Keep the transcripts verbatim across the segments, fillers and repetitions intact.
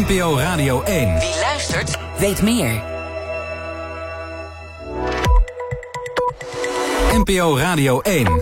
N P O Radio één. Wie luistert, weet meer. N P O Radio één.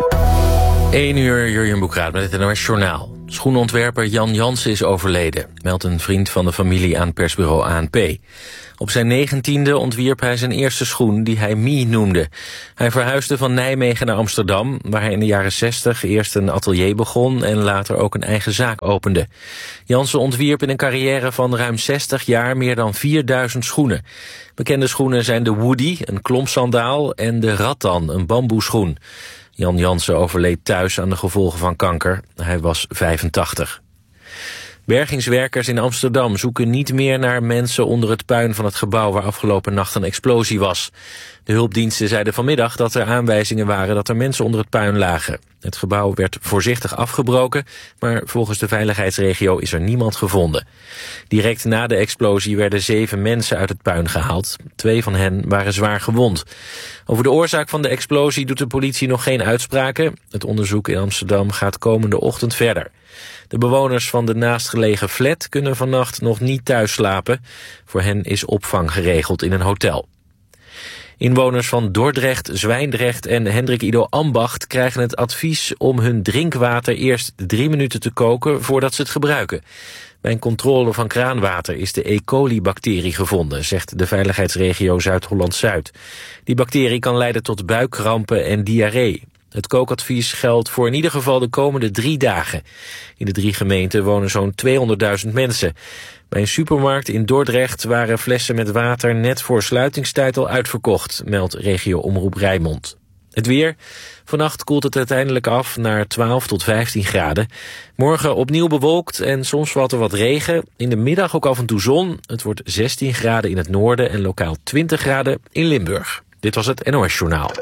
één uur, Jurjen Boekraat met het N O S Journaal. Schoenontwerper Jan Jansen is overleden, meldt een vriend van de familie aan persbureau A N P. Op zijn negentiende ontwierp hij zijn eerste schoen, die hij Mie noemde. Hij verhuisde van Nijmegen naar Amsterdam, waar hij in de jaren zestig eerst een atelier begon en later ook een eigen zaak opende. Jansen ontwierp in een carrière van ruim zestig jaar meer dan vierduizend schoenen. Bekende schoenen zijn de Woody, een klompsandaal, en de Rattan, een bamboeschoen. Jan Jansen overleed thuis aan de gevolgen van kanker. Hij was vijfentachtig. Bergingswerkers in Amsterdam zoeken niet meer naar mensen onder het puin van het gebouw waar afgelopen nacht een explosie was. De hulpdiensten zeiden vanmiddag dat er aanwijzingen waren dat er mensen onder het puin lagen. Het gebouw werd voorzichtig afgebroken, maar volgens de veiligheidsregio is er niemand gevonden. Direct na de explosie werden zeven mensen uit het puin gehaald. Twee van hen waren zwaar gewond. Over de oorzaak van de explosie doet de politie nog geen uitspraken. Het onderzoek in Amsterdam gaat komende ochtend verder. De bewoners van de naastgelegen flat kunnen vannacht nog niet thuis slapen. Voor hen is opvang geregeld in een hotel. Inwoners van Dordrecht, Zwijndrecht en Hendrik Ido Ambacht krijgen het advies om hun drinkwater eerst drie minuten te koken voordat ze het gebruiken. Bij een controle van kraanwater is de E. coli-bacterie gevonden, zegt de veiligheidsregio Zuid-Holland-Zuid. Die bacterie kan leiden tot buikkrampen en diarree. Het kookadvies geldt voor in ieder geval de komende drie dagen. In de drie gemeenten wonen zo'n tweehonderdduizend mensen. Bij een supermarkt in Dordrecht waren flessen met water net voor sluitingstijd al uitverkocht, meldt regio Omroep Rijnmond. Het weer. Vannacht koelt het uiteindelijk af naar twaalf tot vijftien graden. Morgen opnieuw bewolkt en soms valt er wat regen. In de middag ook af en toe zon. Het wordt zestien graden in het noorden en lokaal twintig graden in Limburg. Dit was het N O S Journaal.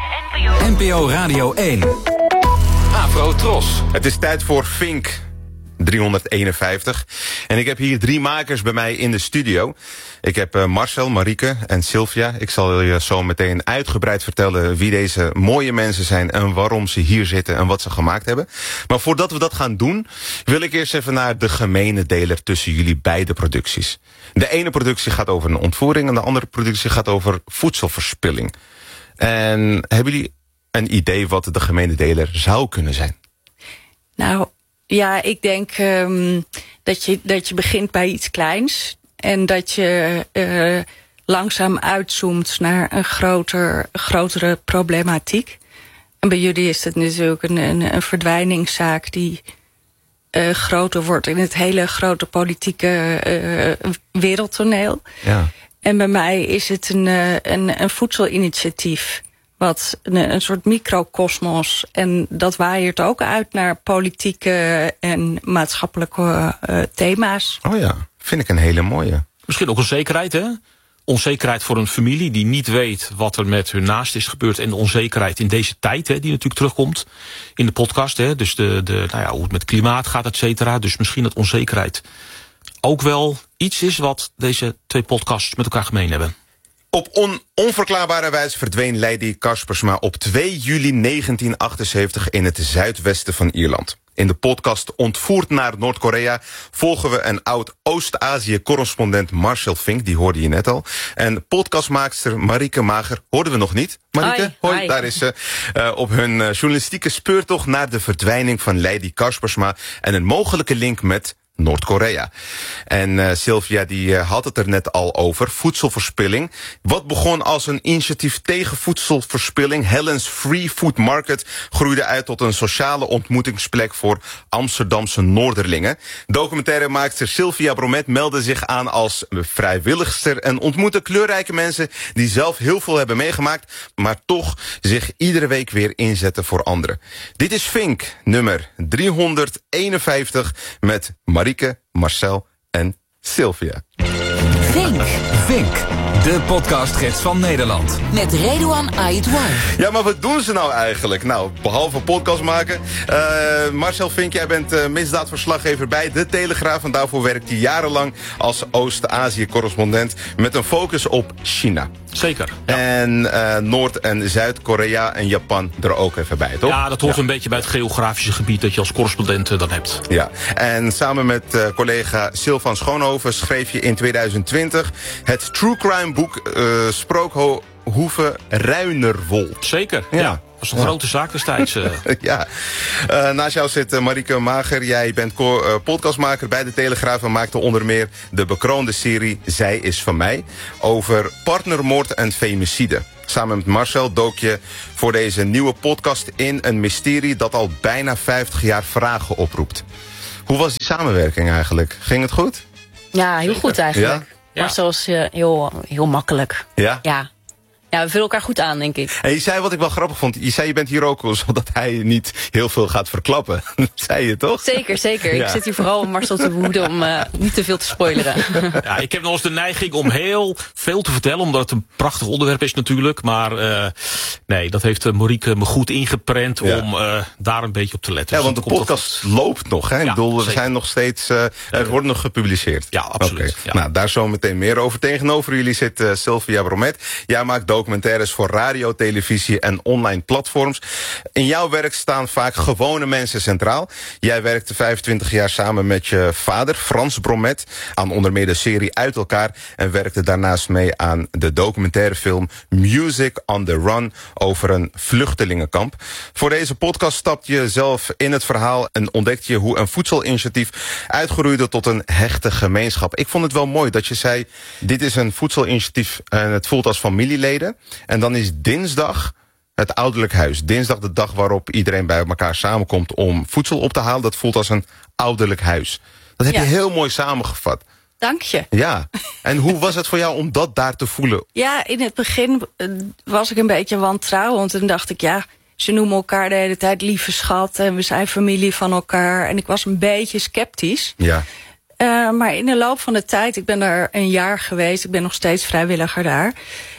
N P O Radio één. Afro Tros. Het is tijd voor Fink driehonderdeenenvijftig. En ik heb hier drie makers bij mij in de studio. Ik heb uh, Marcel, Marieke en Sylvia. Ik zal je zo meteen uitgebreid vertellen wie deze mooie mensen zijn en waarom ze hier zitten en wat ze gemaakt hebben. Maar voordat we dat gaan doen, wil ik eerst even naar de gemene deler tussen jullie beide producties. De ene productie gaat over een ontvoering en de andere productie gaat over voedselverspilling. En hebben jullie een idee wat de gemene deler zou kunnen zijn? Nou, ja, ik denk um, dat, je, dat je begint bij iets kleins. En dat je uh, langzaam uitzoomt naar een groter, grotere problematiek. En bij jullie is het natuurlijk een, een, een verdwijningszaak die uh, groter wordt in het hele grote politieke uh, wereldtoneel. Ja. En bij mij is het een, een, een voedselinitiatief. Wat een, een soort microcosmos. En dat waaiert ook uit naar politieke en maatschappelijke uh, thema's. Oh ja, vind ik een hele mooie. Misschien ook onzekerheid, hè? Onzekerheid voor een familie die niet weet wat er met hun naast is gebeurd. En de onzekerheid in deze tijd, hè, die natuurlijk terugkomt in de podcast. Hè? Dus de, de, nou ja, hoe het met klimaat gaat, et cetera. Dus misschien dat onzekerheid ook wel iets is wat deze twee podcasts met elkaar gemeen hebben. Op on- onverklaarbare wijze verdween Lady Kaspersma op twee juli negentien achtenzeventig in het zuidwesten van Ierland. In de podcast Ontvoerd naar Noord-Korea volgen we een oud Oost-Azië-correspondent Marcel Fink, die hoorde je net al. En podcastmaakster Marieke Mager hoorden we nog niet. Marieke, hoi, hoi. Daar is ze. Uh, op hun uh, journalistieke speurtocht naar de verdwijning van Lady Kaspersma en een mogelijke link met Noord-Korea. En uh, Sylvia die uh, had het er net al over, voedselverspilling. Wat begon als een initiatief tegen voedselverspilling, Helen's Free Food Market, groeide uit tot een sociale ontmoetingsplek voor Amsterdamse Noorderlingen. Documentairemaakster Sylvia Bromet meldde zich aan als vrijwilligster en ontmoette kleurrijke mensen die zelf heel veel hebben meegemaakt, maar toch zich iedere week weer inzetten voor anderen. Dit is Fink, nummer driehonderdeenenvijftig met Marieke, Marcel en Sylvia. Fink. Fink, de podcastgids van Nederland. Met Redouan Aïdouan. Ja, maar wat doen ze nou eigenlijk? Nou, behalve podcast maken. Uh, Marcel Fink, jij bent uh, misdaadverslaggever bij De Telegraaf. En daarvoor werkt hij jarenlang als Oost-Azië-correspondent met een focus op China. Zeker. Ja. En uh, Noord- en Zuid-Korea en Japan er ook even bij, toch? Ja, dat hoort ja. een beetje bij het geografische gebied dat je als correspondent uh, dan hebt. Ja, en samen met uh, collega Sylvan Schoonhoven schreef je in tweeduizend twintig het true crime boek uh, Sprookhoeve Ruinerwold. Zeker, ja. ja. Dat was een ja. grote zaak destijds. Uh. ja. Uh, naast jou zit uh, Marieke Mager. Jij bent co- uh, podcastmaker bij De Telegraaf en maakte onder meer de bekroonde serie Zij is van mij over partnermoord en femicide. Samen met Marcel dook je voor deze nieuwe podcast in een mysterie dat al bijna vijftig jaar vragen oproept. Hoe was die samenwerking eigenlijk? Ging het goed? Ja, heel goed eigenlijk. Ja? Marcel is uh, heel, heel makkelijk. Ja? Ja. Ja, we vullen elkaar goed aan, denk ik. En je zei wat ik wel grappig vond. Je zei je bent hier ook zodat hij niet heel veel gaat verklappen. Dat zei je toch? Zeker, zeker. Ja. Ik zit hier vooral om Marcel te behoeden om uh, niet te veel te spoileren. Ja, ik heb nog eens de neiging om heel veel te vertellen, omdat het een prachtig onderwerp is natuurlijk. Maar uh, nee, dat heeft uh, Marieke me goed ingeprent ja. om uh, daar een beetje op te letten. Ja, dus want de podcast loopt nog. Hè? Ja, ik bedoel, er zeker. zijn nog steeds, uh, er wordt nog gepubliceerd. Ja, absoluut. Okay. Ja. Nou, daar zo meteen meer over. Tegenover jullie zit uh, Sylvia Bromet. Jij maakt documentaires voor radio, televisie en online platforms. In jouw werk staan vaak gewone mensen centraal. Jij werkte vijfentwintig jaar samen met je vader, Frans Bromet, aan onder meer de serie Uit Elkaar en werkte daarnaast mee aan de documentairefilm Music on the Run over een vluchtelingenkamp. Voor deze podcast stapte je zelf in het verhaal en ontdekte je hoe een voedselinitiatief uitgroeide tot een hechte gemeenschap. Ik vond het wel mooi dat je zei, dit is een voedselinitiatief en het voelt als familieleden. En dan is dinsdag het ouderlijk huis. Dinsdag de dag waarop iedereen bij elkaar samenkomt om voedsel op te halen. Dat voelt als een ouderlijk huis. Dat heb Ja. je heel mooi samengevat. Dank je. Ja. En hoe was het voor jou om dat daar te voelen? Ja, in het begin uh, was ik een beetje wantrouwend. En dacht ik, ja, ze noemen elkaar de hele tijd lieve schat. En we zijn familie van elkaar. En ik was een beetje sceptisch. Ja. Uh, maar in de loop van de tijd, ik ben daar een jaar geweest. Ik ben nog steeds vrijwilliger daar.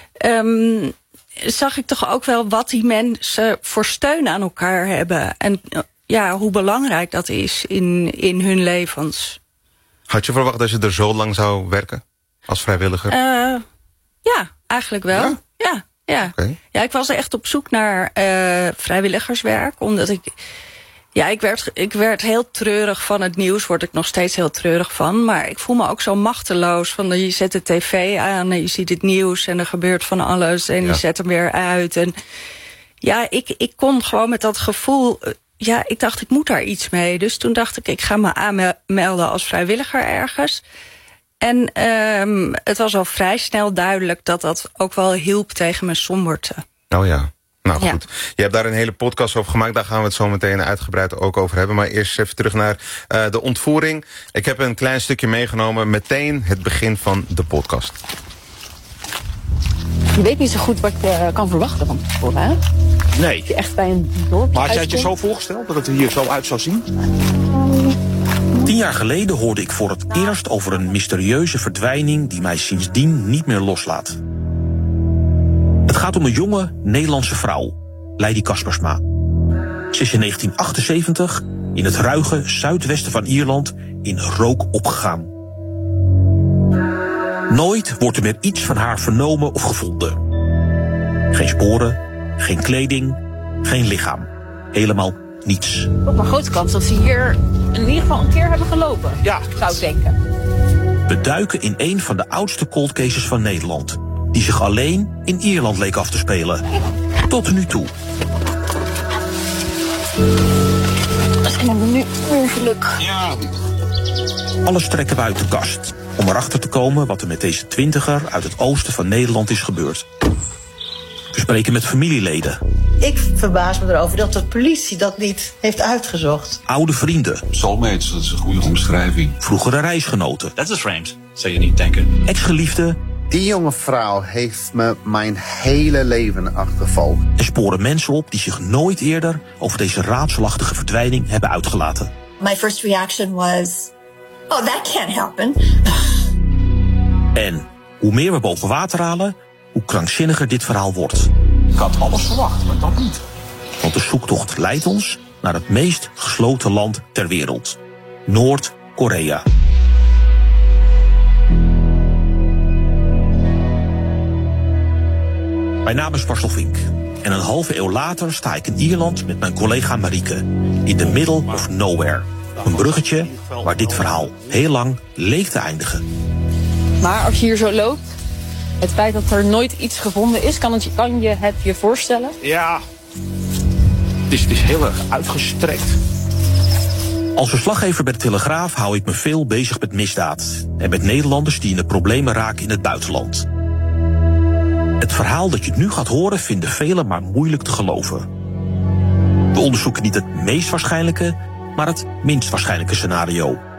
Um, zag ik toch ook wel wat die mensen voor steun aan elkaar hebben. En uh, ja, hoe belangrijk dat is in, in hun levens. Had je verwacht dat je er zo lang zou werken als vrijwilliger? Uh, ja, eigenlijk wel. Ja? Ja, ja. Okay. Ja, ik was echt op zoek naar uh, vrijwilligerswerk. Omdat ik... Ja, ik werd, ik werd heel treurig van het nieuws. Word ik nog steeds heel treurig van. Maar ik voel me ook zo machteloos. Van, je zet de tv aan en je ziet het nieuws. En er gebeurt van alles. En ja. je zet hem weer uit. En ja, ik, ik kon gewoon met dat gevoel... Ja, ik dacht, ik moet daar iets mee. Dus toen dacht ik, ik ga me aanmelden als vrijwilliger ergens. En um, het was al vrij snel duidelijk dat dat ook wel hielp tegen mijn somberte. Oh ja. Nou goed, ja. je hebt daar een hele podcast over gemaakt. Daar gaan we het zo meteen uitgebreid ook over hebben. Maar eerst even terug naar uh, de ontvoering. Ik heb een klein stukje meegenomen. Meteen het begin van de podcast. Je weet niet zo goed wat je kan verwachten van tevoren, hè? Nee. Je echt bij een dorp. Maar had jij het je zo voorgesteld dat het er hier zo uit zou zien? Tien jaar geleden hoorde ik voor het eerst over een mysterieuze verdwijning die mij sindsdien niet meer loslaat. Het gaat om een jonge Nederlandse vrouw, Lady Kaspersma. Ze is in negentien achtenzeventig in het ruige zuidwesten van Ierland in rook opgegaan. Nooit wordt er meer iets van haar vernomen of gevonden. Geen sporen, geen kleding, geen lichaam. Helemaal niets. Op een grote kans dat ze hier in ieder geval een keer hebben gelopen. Ja. Zou ik denken. We duiken in een van de oudste cold cases van Nederland, die zich alleen in Ierland leek af te spelen. Tot nu toe. En hebben we nu weer geluk. Ja. Alles trekken we uit de kast om erachter te komen wat er met deze twintiger uit het oosten van Nederland is gebeurd. We spreken met familieleden. Ik verbaas me erover dat de politie dat niet heeft uitgezocht. Oude vrienden. Soulmates, dat is een goede omschrijving. Vroegere reisgenoten. Dat is vreemd, zou je niet denken. Ex-geliefden. Die jonge vrouw heeft me mijn hele leven achtervolgd. En sporen mensen op die zich nooit eerder over deze raadselachtige verdwijning hebben uitgelaten. My first reaction was, oh, that can't happen. En hoe meer we boven water halen, hoe krankzinniger dit verhaal wordt. Ik had alles verwacht, maar dat niet. Want de zoektocht leidt ons naar het meest gesloten land ter wereld. Noord-Korea. Mijn naam is Marcel Vink. En een halve eeuw later sta ik in Ierland met mijn collega Marieke. In the middle of nowhere. Een bruggetje waar dit verhaal heel lang leek te eindigen. Maar als je hier zo loopt, het feit dat er nooit iets gevonden is, kan, het, kan je het je voorstellen? Ja, het is, het is heel erg uitgestrekt. Als verslaggever bij de Telegraaf hou ik me veel bezig met misdaad. En met Nederlanders die in de problemen raken in het buitenland. Het verhaal dat je nu gaat horen vinden velen maar moeilijk te geloven. We onderzoeken niet het meest waarschijnlijke, maar het minst waarschijnlijke scenario.